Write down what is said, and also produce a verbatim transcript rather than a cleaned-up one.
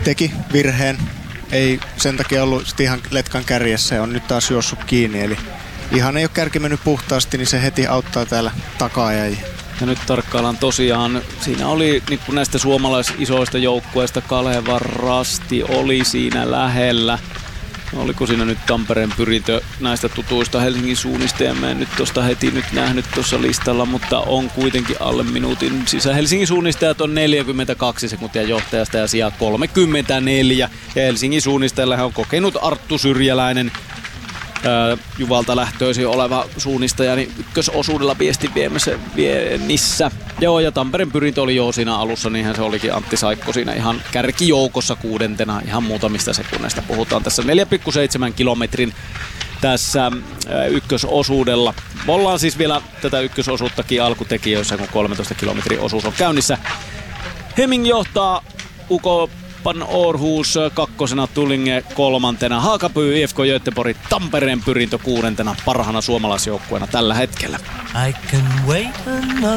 teki virheen. Ei sen takia ollut ihan letkan kärjessä ja on nyt taas juossut kiinni. Eli ihan ei ole kärki mennyt puhtaasti, niin se heti auttaa täällä taka-ajajia. Ja nyt tarkkaillaan tosiaan, siinä oli niin kuin näistä suomalaisisoista joukkueista Kaleva Rasti oli siinä lähellä. Oliko siinä nyt Tampereen Pyrintö näistä tutuista Helsingin suunnista, ja mä en nyt tuosta heti nyt nähnyt tuossa listalla, mutta on kuitenkin alle minuutin sisään. Helsingin suunnistajat on neljäkymmentäkaksi sekuntia johtajasta ja sijaa kolmekymmentäneljä. Ja Helsingin suunnistajallahan on kokenut Arttu Syrjäläinen, ää, Juvalta lähtöisin oleva suunnistaja, niin ykkösosuudella viesti viemässä viennissä. Joo, ja Tampereen Pyrintö oli jo siinä alussa, niinhän se olikin Antti Saikko siinä ihan kärkijoukossa kuudentena, ihan muutamista sekunneista puhutaan tässä neljä pilkku seitsemän kilometrin tässä ää, ykkösosuudella. Ollaan siis vielä tätä ykkösosuuttakin alkutekijöissä, kun kolmetoista kilometrin osuus on käynnissä. Heming johtaa, Uko Pan Århus kakkosena, Tullinge kolmantena, Haakapyy, I F K Göteborg, Tampereen Pyrintö kuudentena parhaana suomalaisjoukkueena tällä hetkellä. I can wait